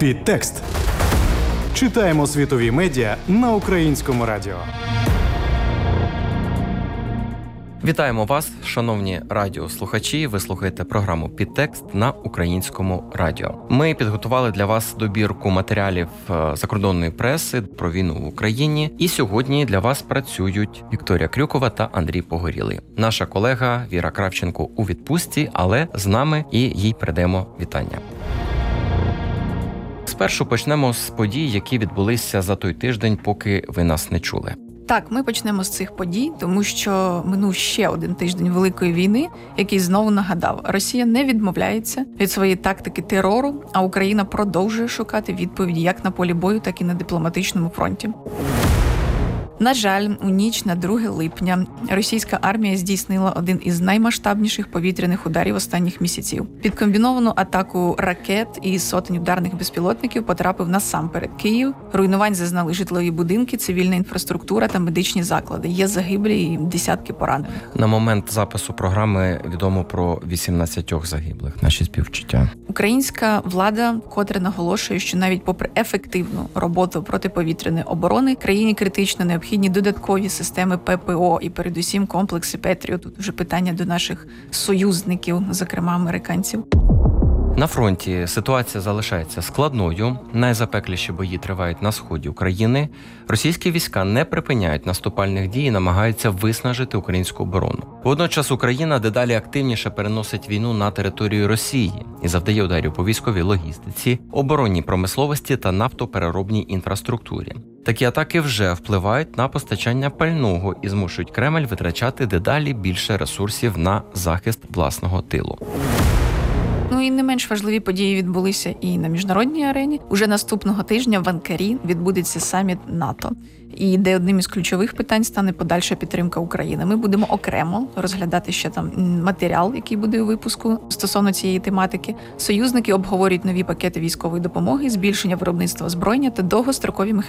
Підтекст. Читаємо світові медіа на українському радіо. Вітаємо вас, шановні радіослухачі. Ви слухаєте програму «Підтекст» на українському радіо. Ми підготували для вас добірку матеріалів закордонної преси про війну в Україні. І сьогодні для вас працюють Вікторія Крюкова та Андрій Погорілий. Наша колега Віра Кравченко у відпустці, але з нами, і їй передаємо вітання. Спершу почнемо з подій, які відбулися за той тиждень, поки ви нас не чули. Так, ми почнемо з цих подій, тому що минув ще один тиждень Великої війни, який знову нагадав, Росія не відмовляється від своєї тактики терору, а Україна продовжує шукати відповіді як на полі бою, так і на дипломатичному фронті. На жаль, у ніч на 2 липня російська армія здійснила один із наймасштабніших повітряних ударів останніх місяців. Під комбіновану атаку ракет і сотень ударних безпілотників потрапив насамперед Київ. Руйнувань зазнали житлові будинки, цивільна інфраструктура та медичні заклади. Є загиблі і десятки поранених. На момент запису програми відомо про 18 загиблих. Наші співчуття. Українська влада вкотре наголошує, що навіть попри ефективну роботу протиповітряної оборони, країні критично необхідні додаткові системи ППО і передусім комплекси Петріот. Тут вже питання до наших союзників, зокрема американців. На фронті ситуація залишається складною. Найзапекліші бої тривають на сході України. Російські війська не припиняють наступальних дій і намагаються виснажити українську оборону. Водночас Україна дедалі активніше переносить війну на територію Росії і завдає ударів по військовій логістиці, оборонній промисловості та нафтопереробній інфраструктурі. Такі атаки вже впливають на постачання пального і змушують Кремль витрачати дедалі більше ресурсів на захист власного тилу. Ну і не менш важливі події відбулися і на міжнародній арені. Уже наступного тижня в Анкарі відбудеться саміт НАТО. І де одним із ключових питань стане подальша підтримка України. Ми будемо окремо розглядати ще там матеріал, який буде у випуску стосовно цієї тематики. Союзники обговорюють нові пакети військової допомоги, збільшення виробництва озброєння та довгострокові механізми